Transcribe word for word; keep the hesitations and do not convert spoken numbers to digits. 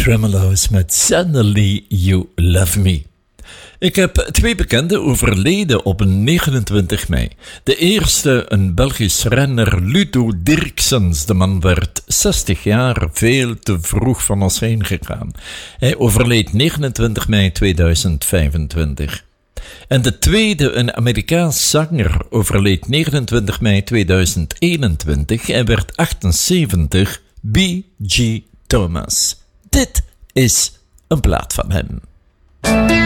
Tremolo's met Suddenly You Love Me. Ik heb twee bekenden overleden op negenentwintig mei. De eerste, een Belgisch renner, Ludo Dirksens. De man werd zestig jaar, veel te vroeg van ons heen gegaan. Hij overleed negenentwintig mei tweeduizend vijfentwintig. En de tweede, een Amerikaans zanger, overleed negenentwintig mei tweeduizend eenentwintig. Hij werd achtenzeventig, B G Thomas. Dit is een plaat van hem.